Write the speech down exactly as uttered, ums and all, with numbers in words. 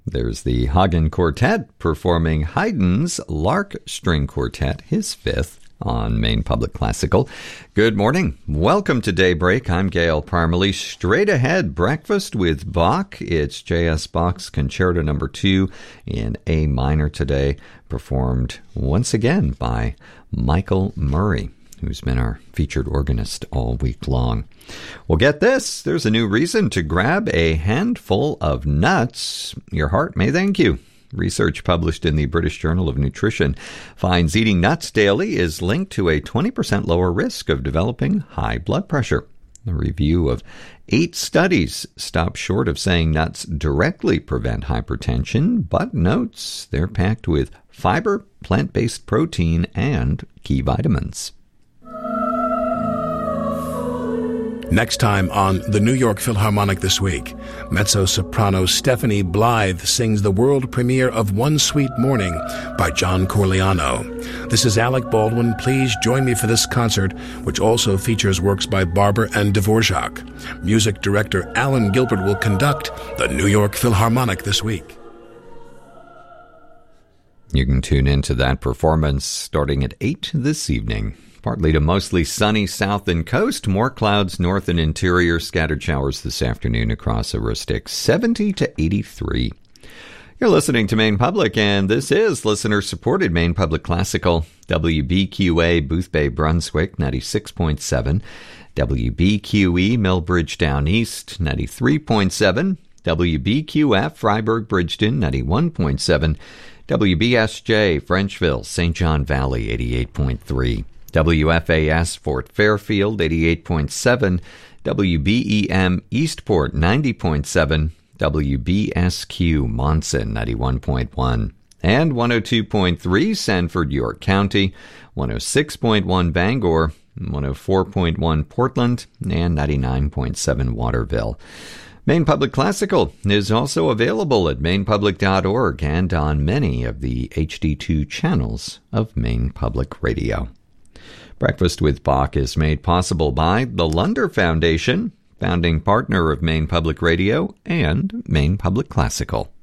There's the Hagen Quartet performing Haydn's Lark String Quartet, his fifth, on Maine Public Classical. Good morning. Welcome to Daybreak. I'm Gail Parmalee. Straight ahead, Breakfast with Bach. It's J S. Bach's Concerto Number Two in A minor today, performed once again by Michael Murray, who's been our featured organist all week long. Well, get this. There's a new reason to grab a handful of nuts. Your heart may thank you. Research published in the British Journal of Nutrition finds eating nuts daily is linked to a twenty percent lower risk of developing high blood pressure. A review of eight studies stops short of saying nuts directly prevent hypertension, but notes they're packed with fiber, plant-based protein, and key vitamins. Next time on the New York Philharmonic This Week, mezzo-soprano Stephanie Blythe sings the world premiere of One Sweet Morning by John Corigliano. This is Alec Baldwin. Please join me for this concert, which also features works by Barber and Dvorak. Music director Alan Gilbert will conduct the New York Philharmonic This Week. You can tune into that performance starting at eight this evening. Partly to mostly sunny south and coast, more clouds north and interior, scattered showers this afternoon across Aroostook, seventy to eighty-three. You're listening to Maine Public, and this is listener-supported Maine Public Classical, W B Q A, Boothbay, Brunswick, ninety-six point seven, W B Q E, Millbridge Down East, ninety-three point seven, W B Q F, Freiburg, Bridgeton, ninety-one point seven, W B S J, Frenchville, Saint John Valley, eighty-eight point three. W F A S Fort Fairfield, eighty-eight point seven, W B E M Eastport, ninety point seven, W B S Q Monson, ninety-one point one, and one oh two point three Sanford, York County, one oh six point one Bangor, one oh four point one Portland, and ninety-nine point seven Waterville. Maine Public Classical is also available at maine public dot org and on many of the H D two channels of Maine Public Radio. Breakfast with Bach is made possible by the Lunder Foundation, founding partner of Maine Public Radio and Maine Public Classical.